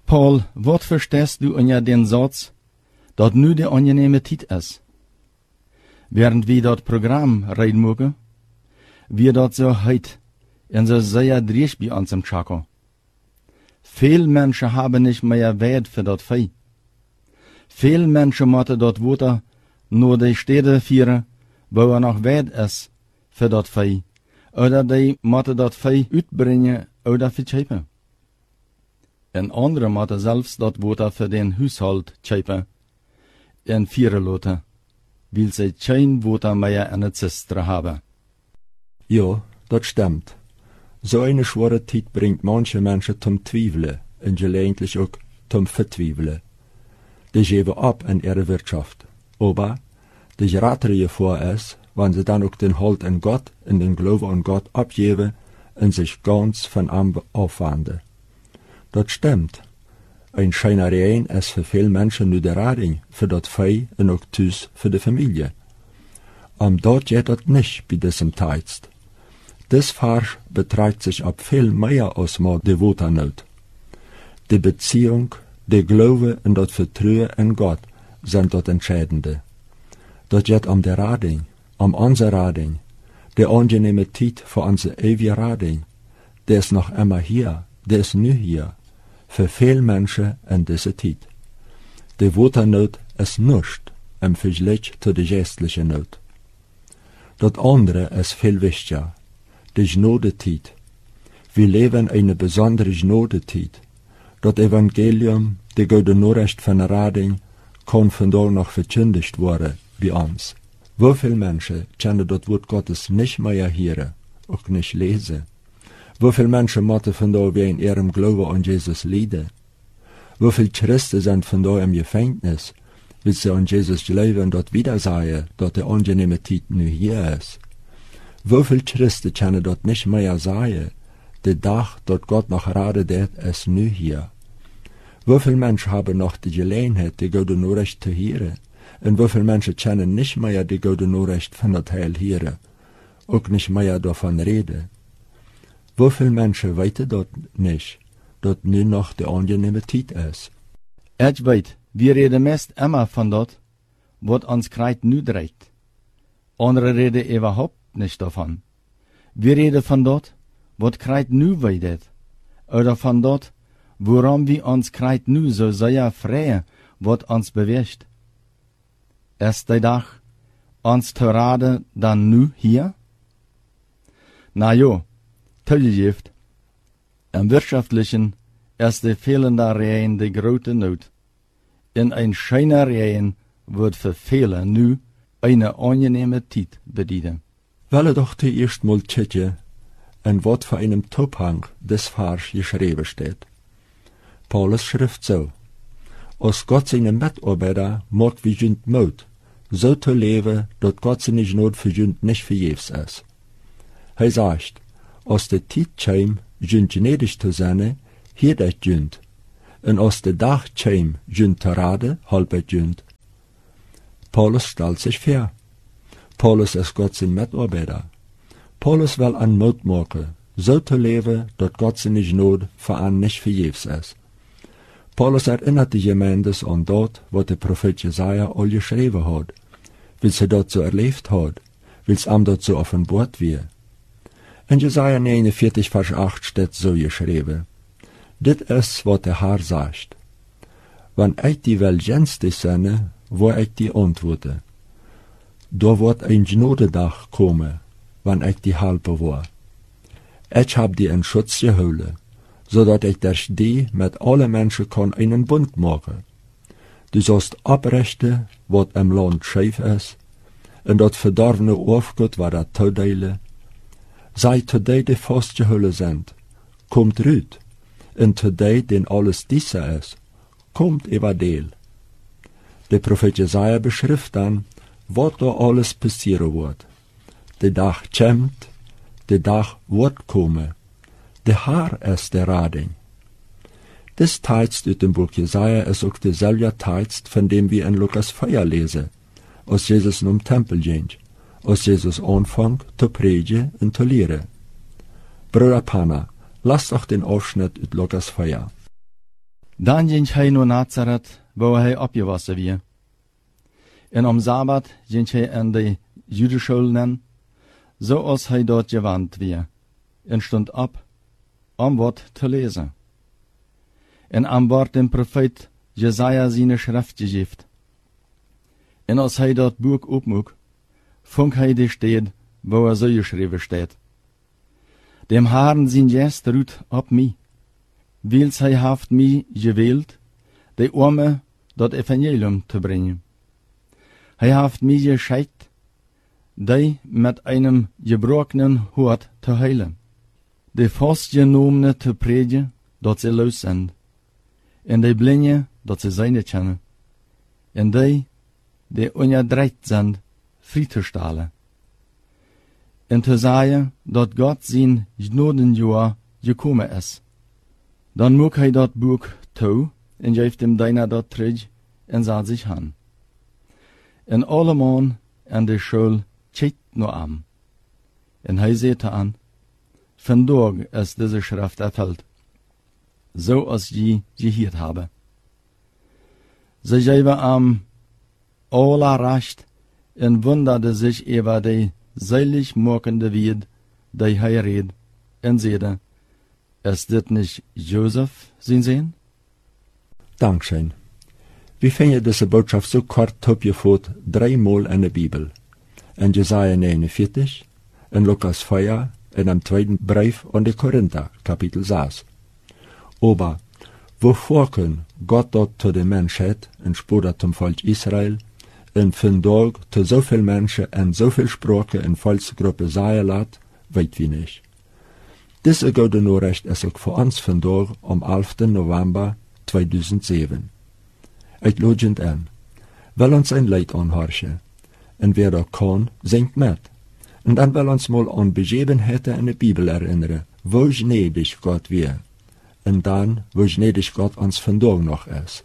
Paul, wat verstehst du in ja den Satz, dat nu de angenehme Tijd is? Während wir dat Programm rein mogen, wir dat so heit, en so sehr drisch bei uns im Chako. Viel Menschen haben nicht mehr Wert für dat Fei. Viel Menschen moeten dat Water nur die Städte führen, wo noch Wert ist für dat Fei, oder die moeten dat Fei uitbrengen oder verkaufen. En andere moeten selbst dat Water für den Haushalt kaufen en führen lassen, weil sie kein Water mehr in der Zistre haben. Ja, dat stimmt. So eine schwere Zeit bringt manche Menschen zum Zweifeln und gelegentlich auch zum Vertweifeln. Die geben ab in ihre Wirtschaft. Aber die Geratere vor ist, wenn sie dann auch den Halt in Gott und den Glauben an Gott abgeben und sich ganz von ihm aufwenden. Das stimmt. Ein Scheinereien ist für viele Menschen nur der Rading, für das Fei und auch Tüß für die Familie. Dort geht das nicht bei diesem Text. Das Vers beträgt sich ab viel mehr als mal die Woternot. Die Beziehung, der Glaube und das Vertrauen in Gott sind dort Entscheidende. Das geht der Rading, unser Rading, der angenehme Zeit für unser ewige Rading. Der ist noch immer hier, der ist nu hier, für viele Menschen in dieser Zeit. Die Woternot ist nichts im Vergleich zu der geistlichen Not. Das andere ist viel wichtiger. Die Gnadezeit. Wir leben eine besondere Gnadezeit. Das Evangelium, die gute Nachricht von der Rading, kann von da noch verkündigt werden bei uns. Wie viele Menschen können das Wort Gottes nicht mehr hören, auch nicht lesen? Wie viele Menschen müssen von da wie in ihrem Glauben an Jesus leiden? Wie viele Christen sind von da im Gefängnis, weil sie an Jesus glauben und dort wieder sagen, dass die angenehme Zeit nur hier ist? Wie viele Christen können dort nicht mehr sagen, der Tag, dort Gott noch gerade det, ist nu hier? Wie viele Menschen haben noch die Gelegenheit, die gute Nachricht zu hören? Und wie viele Menschen können nicht mehr die gute Nachricht von der Teil hören? Auch nicht mehr davon reden? Wie viele Menschen weiten dort nicht, dass nur noch die angenehme Zeit ist? Ich weiß, wir reden meist immer von dort, was uns gerade nu dreht. Andere reden überhaupt nicht davon. Wir reden von dort, was kreit nu weidet, oder von dort, woran wir uns kreit nu so sehr freuen, was uns bewegt. Ist der Tag uns zu raten dann nu hier? Na jo, Tölgift. Im Wirtschaftlichen ist die fehlende Reihen die große Not. In ein schöner Reihen wird für viele nu eine angenehme Zeit bedienen. Welle doch zuerst mal checken, in wat für einem Tophang des Vers geschrieben steht. Paulus schrift so: Als Gott seine Mitarbeiter macht wie jünd Mut, so zu leben, dass Gott seine Gnade für jünd nicht vergebens ist. Er sagt, als der Zeit käm, jünd gnädig zu sein, hier das jünd, und als der Tag käm, jünd zu raten, halb jünd. Paulus stellt sich vor. Paulus ist Gott sein Mitarbeiter. Paulus will an Mut machen, so zu leben, dass Gott seine Gnade für einen nicht vergebens ist. Paulus erinnert die Gemeinde an dort, was der Prophet Jesaja all geschrieben hat, weil sie dort so erlebt hat, weil es ihm dort so offenbart wird. In Jesaja 49, Vers 8 steht so geschrieben: Dit ist, was der Herr sagt. Wenn ich die Welt jenstig sende, wo ich die antworte. Da wird ein Gnadedach kommen, wenn ich die Halbe war. Ich hab die in Schutz geholt, so dass ich durch die mit allen Menschen kann einen Bund machen. Du sollst abrichten, was im Land schief ist, und das verdorvene Aufgut war das Todele. Sei zu die, die festgeholt sind, kommt rüt, und zu die, denen alles dieser ist, kommt evadel. Der Prophet Jesaja beschrift dann, was da alles passieren wird. Der Tag kommt, der Tag wird kommen. Der Herr ist der Rading. Das Text aus dem Buch Jesaja ist auch derselbe Text, von dem wir in Lukas 4 lesen, als Jesus zum Tempel ging, als Jesus anfängt zu predigen und zu lehren. Bruder Panna, lasst doch den Ausschnitt aus Lukas 4. Dan ging hij naar Nazareth, waar hij opgewassen wie. En om Sabbat ging hij in de Judenscholen, zoals hij dort gewand wie, en stond op, om wat te lezen. En am wordt dem Prophet Jesaja seine Schrift gegeven. En als hij dat boek opmoek, vond hij de steed, waar zo geschreven staat. Dem Herrn zijn Geest ruht op mij, wils hij haft mij gewählt, de Arme dat Evangelium te brengen. Hij haft mij geschickt, die met einem gebrochenen Hort te heilen, de vastgenomene te predigen, dat ze los zijn, en de blinde, dat ze zijne kennen, en die onderdrukt zijn, vrij te stellen, en te zeggen dat God zijn Gnadenjahr gekomen is. Dan moet hij dat boek toe, en geeft hem daarna dat terug, en zet zich aan. En alle man aan de school kijkt naar aan. En hij zegt aan, vandaag is deze schrift erfüllt, zoals je gehoord hebben. Ze geven hem alle recht en wunderde zich over de selig makende Welt, die hij redt, en zeide, is dit niet Joseph zijn Sohn? Dankzijn. Wie vind je deze boodschap zo kort opgevoerd 3 Mal in de Bibel? In Jesaja 49, in Lukas 4 en im tweeden brief an de Korinther, Kapitel 6. Aber wovor Gott dort zu de Menschheit en später zum Volk Israel en vandaag zu so viel Menschen en so viel Sprachen en Volksgruppen sagen laat, weet wie nicht. Diese gute Nachricht ist auch für uns vandaag am 11. November 2007. Ik logend an. Will uns ein Lied anhorchen. En wer da kann, singt mit. Und dann will uns mal an Begebenheiten in der Bibel erinnern, wo gnädig Gott wir. Und dann, wo gnädig Gott uns vandaag noch ist.